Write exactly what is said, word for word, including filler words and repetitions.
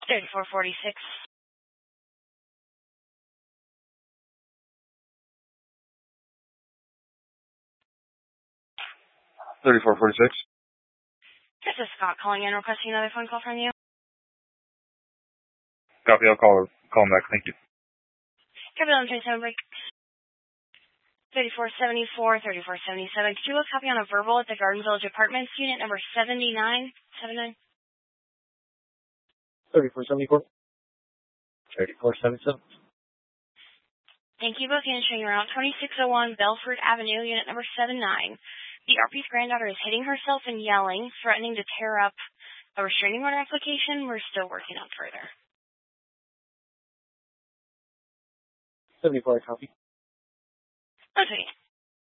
thirty-four forty-six. thirty-four forty-six. This is Scott calling in, requesting another phone call from you. Copy, I'll call her. Call him back. Thank you. Capital twenty-seven break. thirty-four seventy-four, thirty-four seventy-seven. Could you look copy on a verbal at the Garden Village Apartments, unit number seventy-nine? seventy-nine? thirty-four seventy-four. thirty-four seventy-seven. Thank you. Both units showing around twenty-six oh one Belford Avenue, unit number seventy-nine. The R P's granddaughter is hitting herself and yelling, threatening to tear up a restraining order application. We're still working on further. seventy-four, copy. Okay.